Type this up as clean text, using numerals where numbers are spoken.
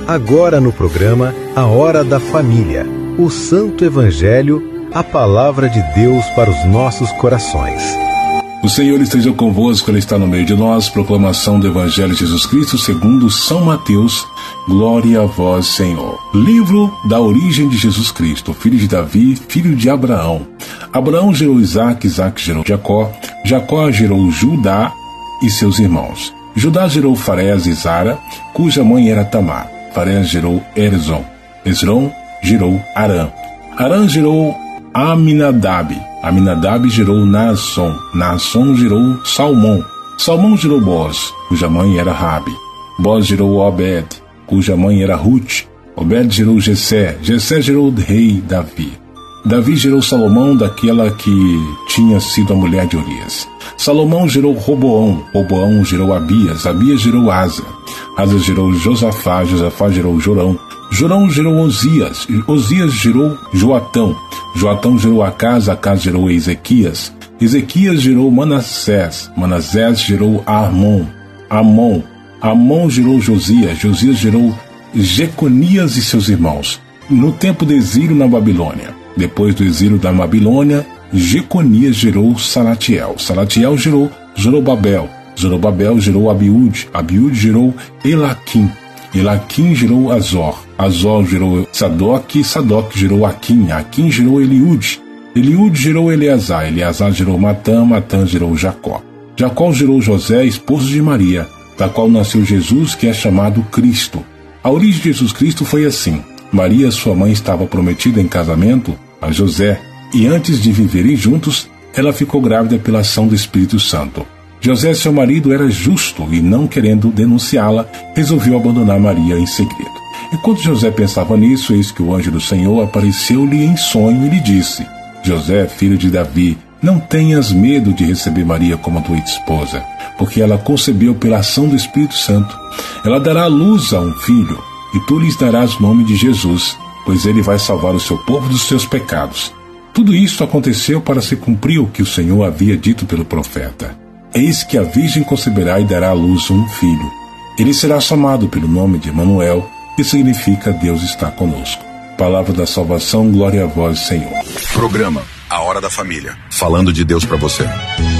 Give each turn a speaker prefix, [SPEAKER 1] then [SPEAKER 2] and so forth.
[SPEAKER 1] Agora no programa A Hora da Família, o Santo Evangelho, a Palavra de Deus para os nossos corações.
[SPEAKER 2] O Senhor esteja convosco, Ele está no meio de nós. Proclamação do Evangelho de Jesus Cristo segundo São Mateus. Glória a vós, Senhor. Livro da origem de Jesus Cristo, filho de Davi, filho de Abraão. Abraão gerou Isaque, Isaque gerou Jacó, Jacó gerou Judá e seus irmãos. Judá gerou Farés e Zara, cuja mãe era Tamar. Farés gerou Hezron, Hezron gerou Arã. Arã gerou Aminadab, Aminadab gerou Naasson, Naasson gerou Salmão. Salmão gerou Boz, cuja mãe era Rabi. Boz gerou Obed, cuja mãe era Ruth. Obed gerou Jessé, Jessé gerou o rei Davi. Davi gerou Salomão, daquela que tinha sido a mulher de Urias. Salomão gerou Roboão, Roboão gerou Abias, Abias gerou Asa. Asa gerou Josafá, Josafá gerou Jorão. Jorão gerou Osias, Osias gerou Joatão. Joatão gerou Acás, Acás gerou Ezequias. Ezequias gerou Manassés, Manassés gerou Amon. Amon gerou Josias, Josias gerou Jeconias e seus irmãos. No tempo do exílio na Babilônia. Depois do exílio da Babilônia, Jeconias gerou Salatiel. Salatiel gerou Zorobabel. Zorobabel gerou Abiúde. Abiúde gerou Elaquim. Elaquim gerou Azor. Azor gerou Sadoc. Sadoc gerou Aquim. Aquim gerou Eliúde. Eliúde gerou Eleazar. Eleazar gerou Matã. Matã gerou Jacó. Jacó gerou José, esposo de Maria, da qual nasceu Jesus, que é chamado Cristo. A origem de Jesus Cristo foi assim. Maria, sua mãe, estava prometida em casamento a José, e antes de viverem juntos, ela ficou grávida pela ação do Espírito Santo. José, seu marido, era justo e, não querendo denunciá-la, resolveu abandonar Maria em segredo. Enquanto José pensava nisso, eis que o anjo do Senhor apareceu-lhe em sonho e lhe disse: José, filho de Davi, não tenhas medo de receber Maria como tua esposa, porque ela concebeu pela ação do Espírito Santo. Ela dará à luz a um filho, e tu lhes darás o nome de Jesus, pois ele vai salvar o seu povo dos seus pecados. Tudo isso aconteceu para se cumprir o que o Senhor havia dito pelo profeta. Eis que a virgem conceberá e dará à luz um filho. Ele será chamado pelo nome de Emanuel, que significa Deus está conosco. Palavra da salvação, glória a vós, Senhor.
[SPEAKER 3] Programa A Hora da Família, falando de Deus para você.